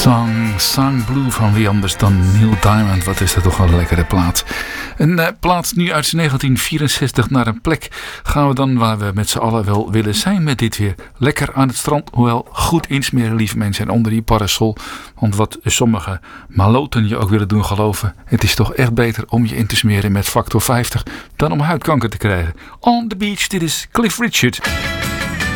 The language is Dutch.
Song Blue van wie anders dan Neil Diamond. Wat is dat toch een lekkere plaat. Een plaat nu uit 1964 naar een plek gaan we dan waar we met z'n allen wel willen zijn met dit weer. Lekker aan het strand, hoewel goed insmeren lieve mensen en onder die parasol. Want wat sommige maloten je ook willen doen geloven. Het is toch echt beter om je in te smeren met factor 50 dan om huidkanker te krijgen. On the beach, dit is Cliff Richard.